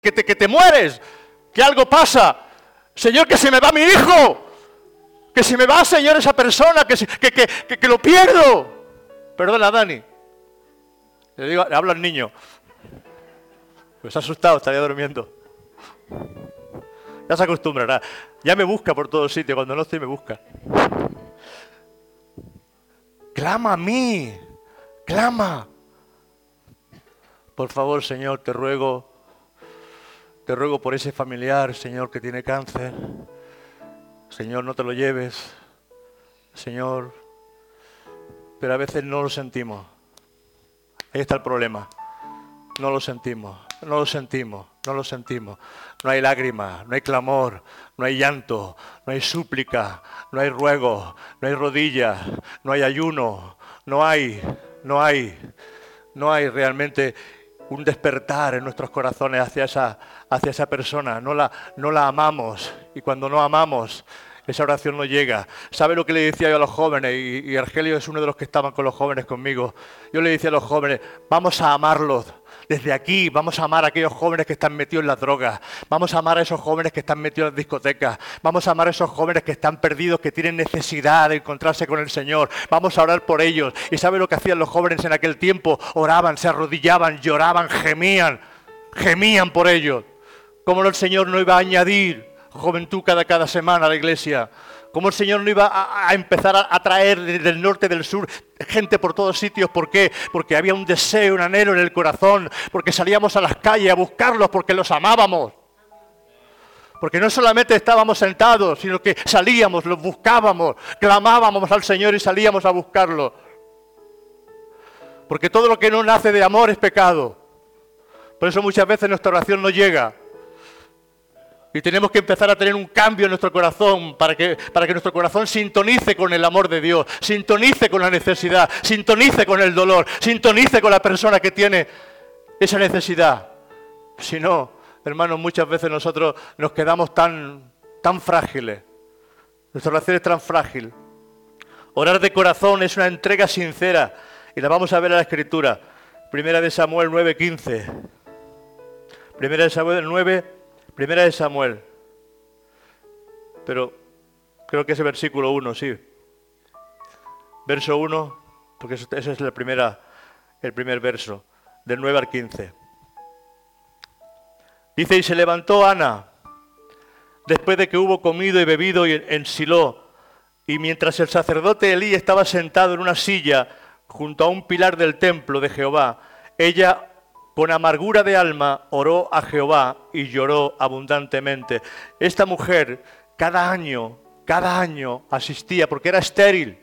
que te mueres, que algo pasa. Señor, que se me va mi hijo, que se me va, Señor, esa persona, que lo pierdo. Perdona, Dani. Le hablo al niño. Pues asustado, estaría durmiendo. Ya se acostumbrará. Ya me busca por todos sitios. Cuando no estoy, me busca. Clama a mí. Clama. Por favor, Señor, te ruego por ese familiar, Señor, que tiene cáncer. Señor, no te lo lleves. Señor, pero a veces no lo sentimos. Ahí está el problema. No lo sentimos. No lo sentimos, no lo sentimos. No hay lágrimas, no hay clamor, no hay llanto, no hay súplica, no hay ruego, no hay rodillas, no hay ayuno, no hay realmente un despertar en nuestros corazones hacia esa persona. No la amamos, y cuando no amamos, esa oración no llega. ¿Sabe lo que le decía yo a los jóvenes? Y Argelio es uno de los que estaban con los jóvenes conmigo. Yo le decía a los jóvenes, vamos a amarlos. Desde aquí vamos a amar a aquellos jóvenes que están metidos en las drogas. Vamos a amar a esos jóvenes que están metidos en las discotecas. Vamos a amar a esos jóvenes que están perdidos, que tienen necesidad de encontrarse con el Señor. Vamos a orar por ellos. ¿Y sabe lo que hacían los jóvenes en aquel tiempo? Oraban, se arrodillaban, lloraban, gemían por ellos. ¿Cómo el Señor no iba a añadir juventud cada semana a la iglesia? Como el Señor no iba a empezar a traer desde el norte, del sur, gente por todos sitios. ¿Por qué? Porque había un deseo, un anhelo en el corazón. Porque salíamos a las calles a buscarlos, porque los amábamos. Porque no solamente estábamos sentados, sino que salíamos, los buscábamos, clamábamos al Señor y salíamos a buscarlos. Porque todo lo que no nace de amor es pecado. Por eso muchas veces nuestra oración no llega. Y tenemos que empezar a tener un cambio en nuestro corazón para que nuestro corazón sintonice con el amor de Dios, sintonice con la necesidad, sintonice con el dolor, sintonice con la persona que tiene esa necesidad. Si no, hermanos, muchas veces nosotros nos quedamos tan frágiles. Nuestra oración es tan frágil. Orar de corazón es una entrega sincera. Y la vamos a ver en la Escritura. Primera de Samuel 9:15. Primera de Samuel, pero creo que es el versículo 1, sí. Verso 1, porque ese es el primer verso, del 9 al 15. Dice, y se levantó Ana, después de que hubo comido y bebido en Silo, y mientras el sacerdote Elí estaba sentado en una silla junto a un pilar del templo de Jehová, ella con amargura de alma oró a Jehová y lloró abundantemente. Esta mujer cada año asistía, porque era estéril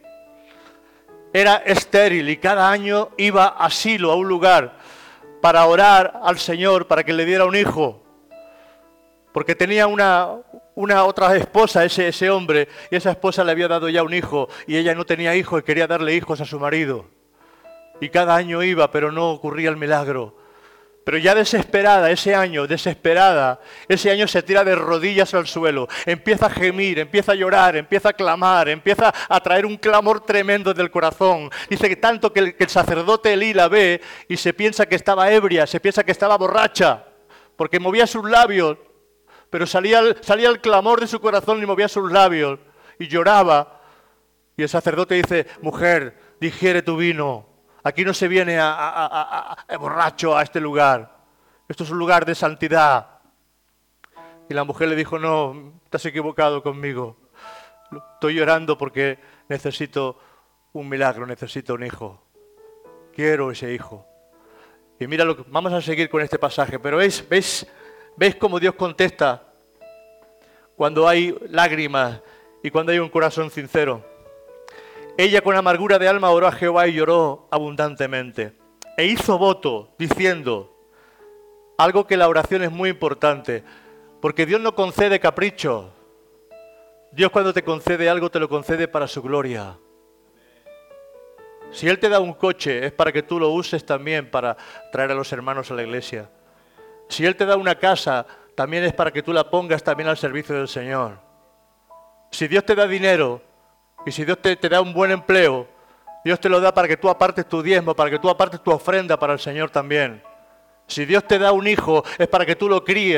y cada año iba a Silo, a un lugar, para orar al Señor para que le diera un hijo. Porque tenía una otra esposa, ese hombre, y esa esposa le había dado ya un hijo, y ella no tenía hijos y quería darle hijos a su marido. Y cada año iba, pero no ocurría el milagro. Pero ya desesperada, ese año se tira de rodillas al suelo, empieza a gemir, empieza a llorar, empieza a clamar, empieza a traer un clamor tremendo del corazón. Dice que tanto que el sacerdote Elí la ve y se piensa que estaba ebria, se piensa que estaba borracha, porque movía sus labios, pero salía el clamor de su corazón y movía sus labios y lloraba. Y el sacerdote dice, mujer, digiere tu vino. Aquí no se viene a borracho a este lugar. Esto es un lugar de santidad. Y la mujer le dijo, no, estás equivocado conmigo. Estoy llorando porque necesito un milagro, necesito un hijo. Quiero ese hijo. Y mira, vamos a seguir con este pasaje, pero ¿veis cómo Dios contesta cuando hay lágrimas y cuando hay un corazón sincero? Ella con amargura de alma oró a Jehová y lloró abundantemente. E hizo voto diciendo, algo que la oración es muy importante, porque Dios no concede caprichos. Dios cuando te concede algo te lo concede para su gloria. Si Él te da un coche es para que tú lo uses también para traer a los hermanos a la iglesia. Si Él te da una casa también es para que tú la pongas también al servicio del Señor. Si Dios te da dinero, y si Dios te da un buen empleo, Dios te lo da para que tú apartes tu diezmo, para que tú apartes tu ofrenda para el Señor también. Si Dios te da un hijo es para que tú lo críes.